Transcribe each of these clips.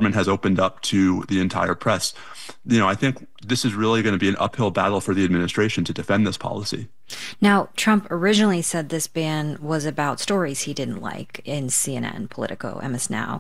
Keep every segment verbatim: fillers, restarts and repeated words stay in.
government has opened up to the entire press. You know, I think this is really going to be an uphill battle for the administration to defend this policy. Now, Trump originally said this ban was about stories he didn't like in C N N, Politico, M S Now,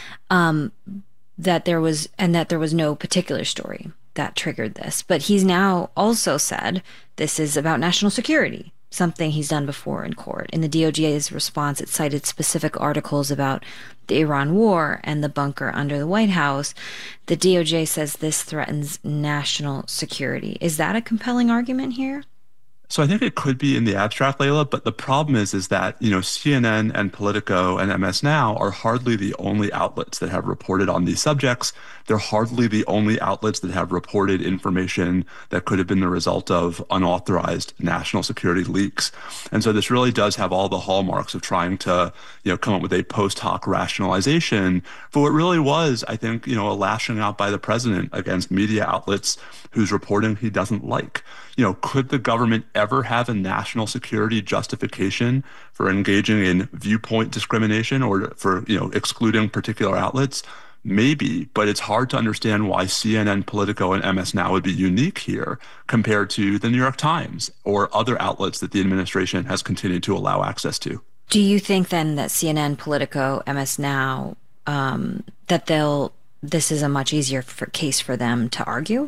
um, that there was, and that there was no particular story that triggered this. But he's now also said this is about national security, something he's done before in court. In the D O J's response, it cited specific articles about the Iran war and the bunker under the White House. The D O J says this threatens national security. Is that a compelling argument here? So I think it could be in the abstract, Layla, but the problem is, is that, you know, C N N and Politico and M S Now are hardly the only outlets that have reported on these subjects. They're hardly the only outlets that have reported information that could have been the result of unauthorized national security leaks. And so this really does have all the hallmarks of trying to, you know, come up with a post hoc rationalization for what really was, I think, you know, a lashing out by the president against media outlets whose reporting he doesn't like. You know, could the government ever have a national security justification for engaging in viewpoint discrimination or for, you know, excluding particular outlets? Maybe, but it's hard to understand why C N N, Politico, and M S Now would be unique here compared to the New York Times or other outlets that the administration has continued to allow access to. Do you think then that C N N, Politico, M S Now, um, that they'll, this is a much easier for, case for them to argue?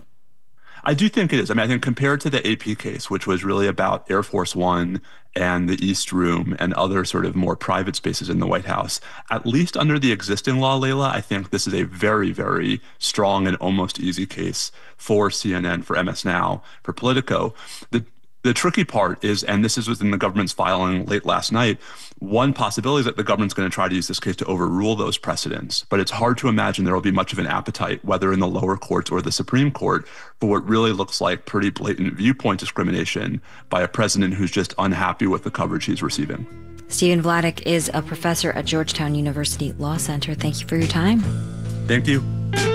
I do think it is. I mean, I think compared to the A P case, which was really about Air Force One and the East Room and other sort of more private spaces in the White House, at least under the existing law, Layla, I think this is a very, very strong and almost easy case for C N N, for M S Now, for Politico. The The tricky part is, and this is within the government's filing late last night, one possibility is that the government's going to try to use this case to overrule those precedents. But it's hard to imagine there will be much of an appetite, whether in the lower courts or the Supreme Court, for what really looks like pretty blatant viewpoint discrimination by a president who's just unhappy with the coverage he's receiving. Stephen Vladeck is a professor at Georgetown University Law Center. Thank you for your time. Thank you.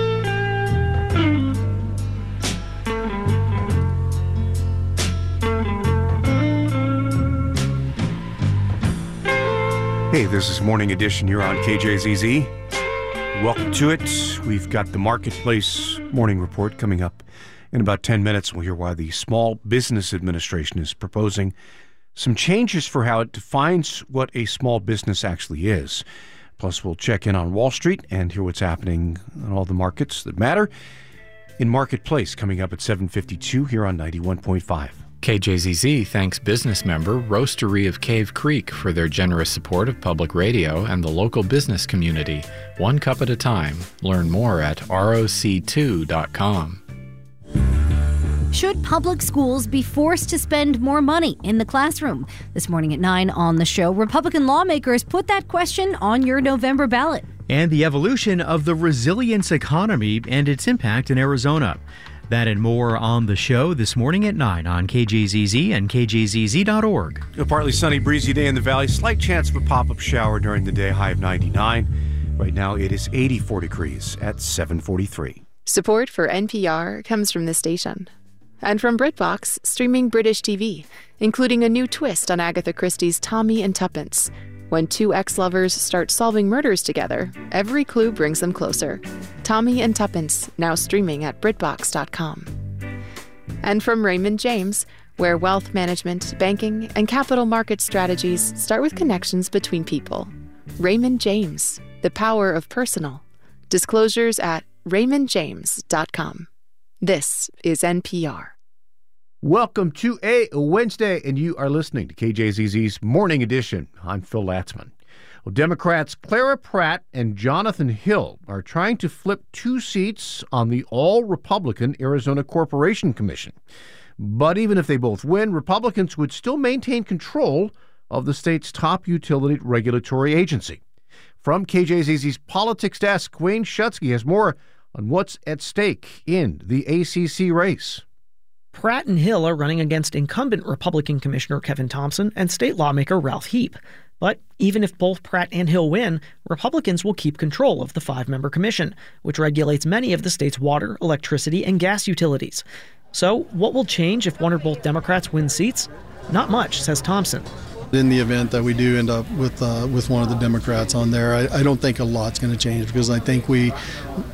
Hey, this is Morning Edition here on K J Z Z. Welcome to it. We've got the Marketplace Morning Report coming up in about ten minutes. We'll hear why the Small Business Administration is proposing some changes for how it defines what a small business actually is. Plus, we'll check in on Wall Street and hear what's happening on all the markets that matter in Marketplace coming up at seven fifty-two here on ninety-one point five. K J Z Z thanks business member Roastery of Cave Creek for their generous support of public radio and the local business community. One cup at a time. Learn more at R O C two dot com. Should public schools be forced to spend more money in the classroom? This morning at nine on the show, Republican lawmakers put that question on your November ballot. And the evolution of the resilience economy and its impact in Arizona. That and more on the show this morning at nine on K J Z Z and K J Z Z dot org. A partly sunny, breezy day in the valley. Slight chance of a pop-up shower during the day, high of ninety-nine. Right now it is eighty-four degrees at seven forty-three. Support for N P R comes from this station. And from BritBox, streaming British T V, including a new twist on Agatha Christie's Tommy and Tuppence. When two ex-lovers start solving murders together, every clue brings them closer. Tommy and Tuppence, now streaming at Britbox dot com. And from Raymond James, where wealth management, banking, and capital market strategies start with connections between people. Raymond James, the power of personal. Disclosures at Raymond James dot com. This is N P R. Welcome to a Wednesday, and you are listening to K J Z Z's Morning Edition. I'm Phil Latzman. Well, Democrats Clara Pratt and Jonathan Hill are trying to flip two seats on the all-Republican Arizona Corporation Commission. But even if they both win, Republicans would still maintain control of the state's top utility regulatory agency. From K J Z Z's Politics Desk, Wayne Schutsky has more on what's at stake in the A C C race. Pratt and Hill are running against incumbent Republican Commissioner Kevin Thompson and state lawmaker Ralph Heap. But even if both Pratt and Hill win, Republicans will keep control of the five-member commission, which regulates many of the state's water, electricity, and gas utilities. So what will change if one or both Democrats win seats? Not much, says Thompson. In the event that we do end up with uh, with one of the Democrats on there, I, I don't think a lot's going to change because I think we